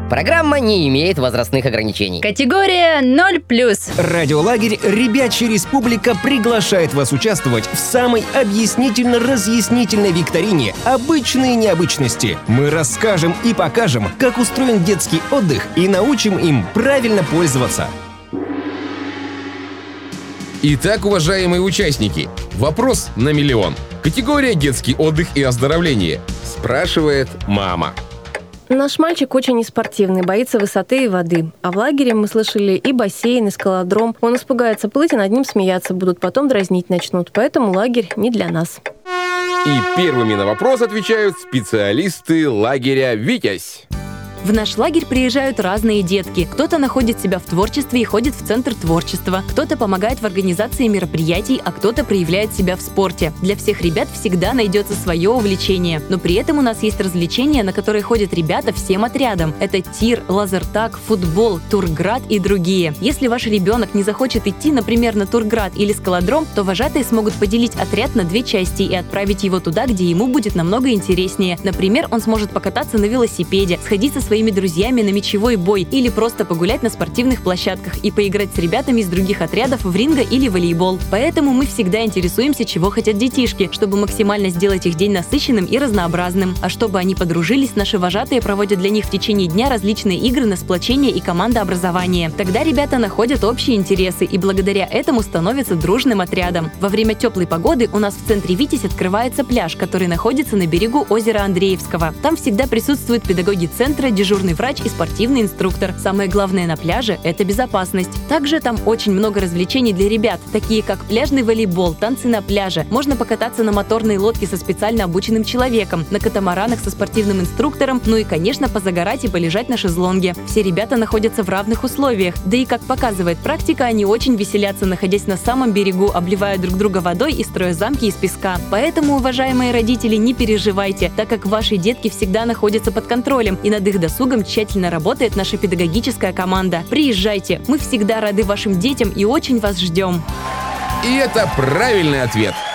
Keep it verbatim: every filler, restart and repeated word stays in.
Программа не имеет возрастных ограничений. Категория ноль плюс. Радиолагерь «Ребячья республика» приглашает вас участвовать в самой объяснительно-разъяснительной викторине «Обычные необычности». Мы расскажем и покажем, как устроен детский отдых, и научим им правильно пользоваться. Итак, уважаемые участники, вопрос на миллион. Категория «Детский отдых и оздоровление». Спрашивает мама. Наш мальчик очень неспортивный, боится высоты и воды. А в лагере мы слышали и бассейн, и скалодром. Он испугается плыть, и над ним смеяться будут, потом дразнить начнут. Поэтому лагерь не для нас. И первыми на вопрос отвечают специалисты лагеря «Витязь». В наш лагерь приезжают разные детки. Кто-то находит себя в творчестве и ходит в центр творчества. Кто-то помогает в организации мероприятий, а кто-то проявляет себя в спорте. Для всех ребят всегда найдется свое увлечение. Но при этом у нас есть развлечения, на которые ходят ребята всем отрядом. Это тир, лазертаг, футбол, турград и другие. Если ваш ребенок не захочет идти, например, на турград или скалодром, то вожатые смогут поделить отряд на две части и отправить его туда, где ему будет намного интереснее. Например, он сможет покататься на велосипеде, сходить со своими друзьями на мячевой бой или просто погулять на спортивных площадках и поиграть с ребятами из других отрядов в ринго или волейбол. Поэтому мы всегда интересуемся, чего хотят детишки, чтобы максимально сделать их день насыщенным и разнообразным. А чтобы они подружились, наши вожатые проводят для них в течение дня различные игры на сплочение и командообразование. Тогда ребята находят общие интересы и благодаря этому становятся дружным отрядом. Во время теплой погоды у нас в центре Витязь открывается пляж, который находится на берегу озера Андреевского. Там всегда присутствуют педагоги центра, дежурный врач и спортивный инструктор. Самое главное на пляже – это безопасность. Также там очень много развлечений для ребят, такие как пляжный волейбол, танцы на пляже. Можно покататься на моторной лодке со специально обученным человеком, на катамаранах со спортивным инструктором, ну и, конечно, позагорать и полежать на шезлонге. Все ребята находятся в равных условиях. Да и, как показывает практика, они очень веселятся, находясь на самом берегу, обливая друг друга водой и строя замки из песка. Поэтому, уважаемые родители, не переживайте, так как ваши детки всегда находятся под контролем, и над их досугом тщательно работает наша педагогическая команда. Приезжайте, мы всегда рады вашим детям и очень вас ждем. И это правильный ответ.